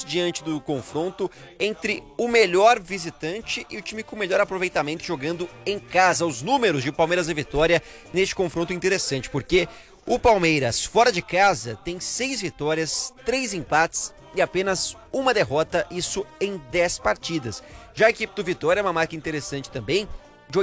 diante do confronto entre o melhor visitante e o time com o melhor aproveitamento jogando em casa. Os números de Palmeiras e Vitória neste confronto interessante, porque o Palmeiras fora de casa tem 6 vitórias, 3 empates e apenas uma derrota, isso em 10 partidas. Já a equipe do Vitória é uma marca interessante também, de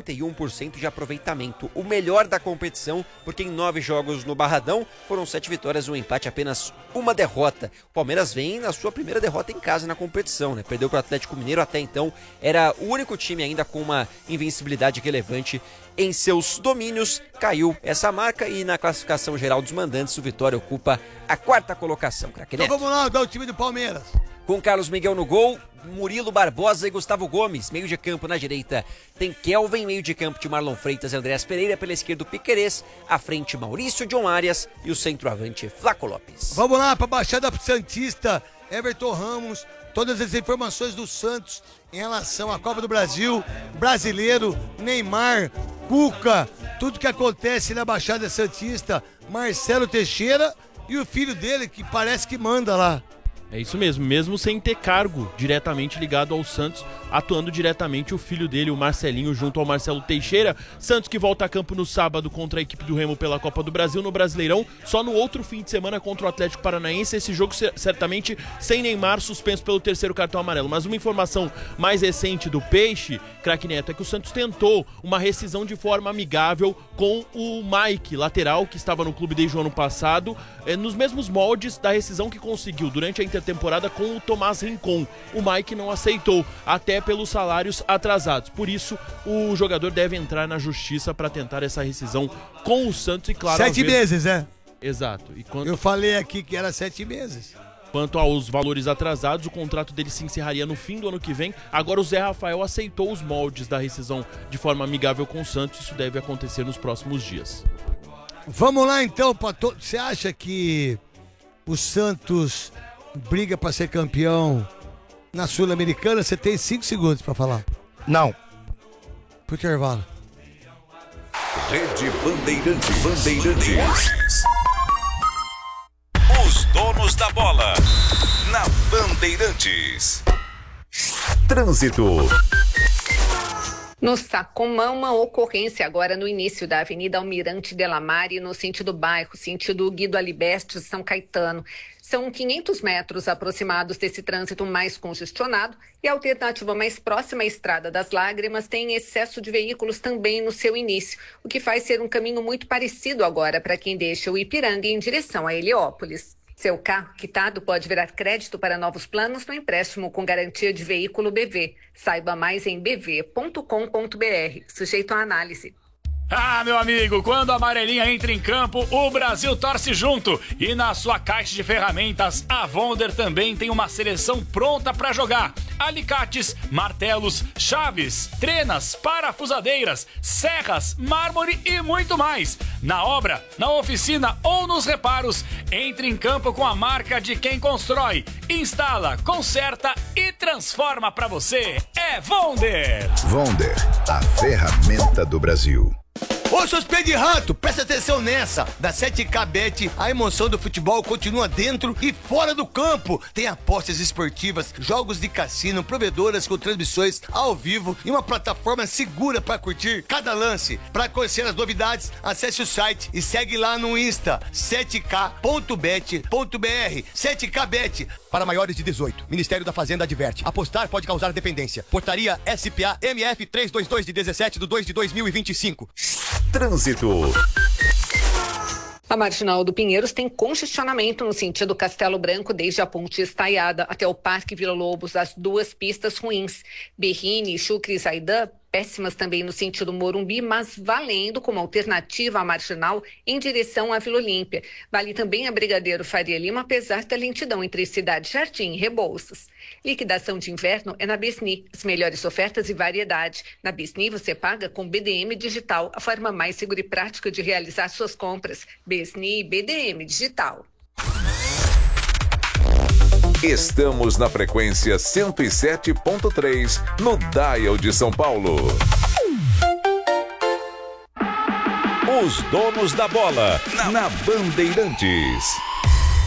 81% de aproveitamento, o melhor da competição, porque em 9 jogos no Barradão foram 7 vitórias, um empate, apenas uma derrota. O Palmeiras vem na sua primeira derrota em casa na competição, né? Perdeu para o Atlético Mineiro, até então era o único time ainda com uma invencibilidade relevante em seus domínios. Caiu essa marca e na classificação geral dos mandantes o Vitória ocupa a 4ª colocação. Então vamos lá, dar o time do Palmeiras. Com Carlos Miguel no gol, Murilo Barbosa e Gustavo Gomes. Meio de campo na direita tem Kelvin, meio de campo de Marlon Freitas e Andréas Pereira, pela esquerda o Piquerez, à frente Maurício John Arias e o centroavante Flaco Lopes. Vamos lá para a Baixada Santista, Everton Ramos, todas as informações do Santos em relação à Copa do Brasil, Brasileiro, Neymar, Cuca, tudo que acontece na Baixada Santista, Marcelo Teixeira e o filho dele que parece que manda lá. É isso mesmo sem ter cargo diretamente ligado ao Santos, atuando diretamente o filho dele, o Marcelinho, junto ao Marcelo Teixeira. Santos que volta a campo no sábado contra a equipe do Remo pela Copa do Brasil no Brasileirão, só no outro fim de semana contra o Atlético Paranaense, esse jogo certamente sem Neymar, suspenso pelo 3º cartão amarelo. Mas uma informação mais recente do Peixe, craque Neto, é que o Santos tentou uma rescisão de forma amigável com o Mike, lateral, que estava no clube desde o ano passado, nos mesmos moldes da rescisão que conseguiu durante a intertemporada com o Tomás Rincon. O Mike não aceitou, até pelos salários atrasados. Por isso, o jogador deve entrar na justiça para tentar essa rescisão com o Santos e, claro... 7 meses, né? Exato. Eu falei aqui que era 7 meses. Quanto aos valores atrasados, o contrato dele se encerraria no fim do ano que vem. Agora o Zé Rafael aceitou os moldes da rescisão de forma amigável com o Santos. Isso deve acontecer nos próximos dias. Vamos lá então, Pato. Você acha que o Santos briga para ser campeão na Sul-Americana? Você tem 5 segundos para falar. Não. Pro intervalo. Rede Bandeirantes. Os donos da bola. Na Bandeirantes. Trânsito. No Sacomã, uma ocorrência agora no início da Avenida Almirante Delamare, no sentido bairro, sentido Guido Alibeste, São Caetano. São 500 metros aproximados desse trânsito mais congestionado e a alternativa mais próxima à Estrada das Lágrimas tem excesso de veículos também no seu início, o que faz ser um caminho muito parecido agora para quem deixa o Ipiranga em direção a Heliópolis. Seu carro quitado pode virar crédito para novos planos no empréstimo com garantia de veículo BV. Saiba mais em bv.com.br, sujeito à análise. Ah, meu amigo, quando a amarelinha entra em campo, o Brasil torce junto. E na sua caixa de ferramentas, a Wonder também tem uma seleção pronta para jogar. Alicates, martelos, chaves, trenas, parafusadeiras, serras, mármore e muito mais. Na obra, na oficina ou nos reparos, entre em campo com a marca de quem constrói, instala, conserta e transforma para você. É Wonder! Wonder, a ferramenta do Brasil. Ô, seus pés de rato, presta atenção nessa. Da 7K Bet, a emoção do futebol continua dentro e fora do campo. Tem apostas esportivas, jogos de cassino, provedoras com transmissões ao vivo e uma plataforma segura para curtir cada lance. Para conhecer as novidades, acesse o site e segue lá no Insta, 7k.bet.br. 7K Bet. Para maiores de 18, Ministério da Fazenda adverte. Apostar pode causar dependência. Portaria SPA MF 322 de 17/2/2025. Trânsito. A Marginal do Pinheiros tem congestionamento no sentido Castelo Branco desde a Ponte Estaiada até o Parque Vila Lobos, as 2 pistas ruins. Berrini, Chucre e Zaidan, péssimas também no sentido Morumbi, mas valendo como alternativa à Marginal em direção à Vila Olímpia. Vale também a Brigadeiro Faria Lima, apesar da lentidão entre Cidade Jardim e Rebouças. Liquidação de inverno é na Besni, as melhores ofertas e variedade. Na Besni você paga com BDM Digital, a forma mais segura e prática de realizar suas compras. Besni BDM Digital. Estamos na frequência 107.3, no Dial de São Paulo. Os donos da bola, na Bandeirantes.